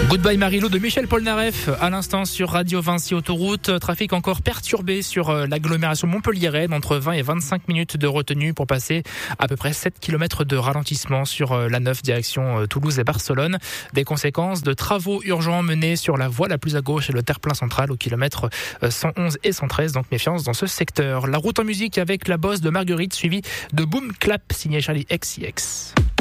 Goodbye Marilou de Michel Polnareff à l'instant sur Radio Vinci Autoroute. Trafic encore perturbé sur l'agglomération montpelliéraine, entre 20 et 25 minutes de retenue pour passer à peu près 7 km de ralentissement sur la 9 direction Toulouse et Barcelone. Des conséquences de travaux urgents menés sur la voie la plus à gauche et le terre-plein central au kilomètre 111 et 113. Donc méfiance dans ce secteur. La route en musique avec la bosse de Marguerite suivie de Boom Clap signé Charlie XCX.